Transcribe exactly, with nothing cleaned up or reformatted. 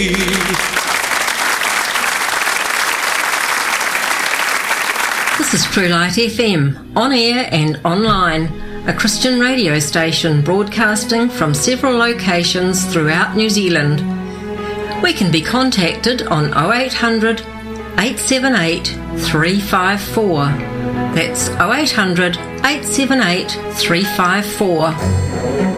This is True Light F M, on air and online, a Christian radio station broadcasting from several locations throughout New Zealand. We can be contacted on oh eight hundred, eight seven eight, three five four. That's oh eight hundred, eight seven eight, three five four.